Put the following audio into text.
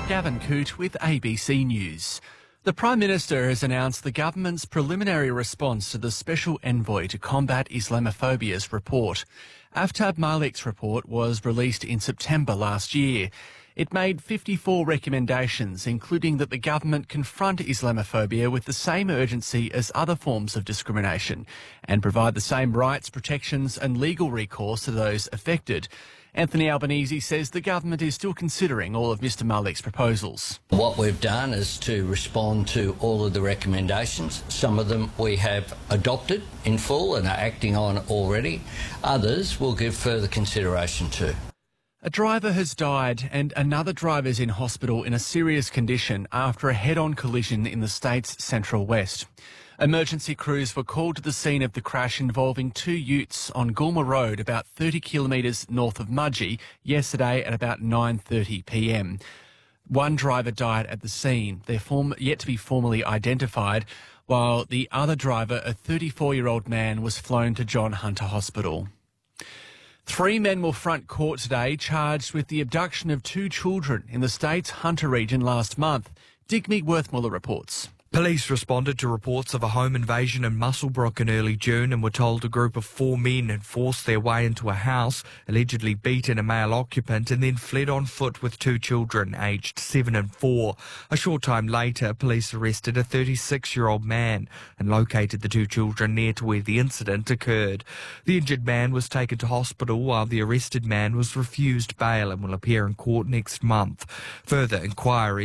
Gavin Coote with ABC News. The Prime Minister has announced the government's preliminary response to the Special Envoy to Combat Islamophobia's report. Aftab Malik's report was released in September last year. It made 54 recommendations, including that the government confront Islamophobia with the same urgency as other forms of discrimination and provide the same rights, protections and legal recourse to those affected. Anthony Albanese says the government is still considering all of Mr Malik's proposals. What we've done is to respond to all of the recommendations. Some of them we have adopted in full and are acting on already. Others we'll give further consideration to. A driver has died and another driver is in hospital in a serious condition after a head-on collision in the state's central west. Emergency crews were called to the scene of the crash involving two utes on Gulma Road about 30 kilometres north of Mudgee yesterday at about 9:30 p.m. One driver died at the scene. They're yet to be formally identified, while the other driver, a 34-year-old man, was flown to John Hunter Hospital. 3 men will front court today charged with the abduction of 2 children in the state's Hunter region last month. Digmead Worthmuller reports. Police responded to reports of a home invasion in Muswellbrook in early June and were told a group of 4 men had forced their way into a house, allegedly beaten a male occupant and then fled on foot with 2 children aged 7 and 4. A short time later, police arrested a 36-year-old man and located the 2 children near to where the incident occurred. The injured man was taken to hospital while the arrested man was refused bail and will appear in court next month. Further inquiries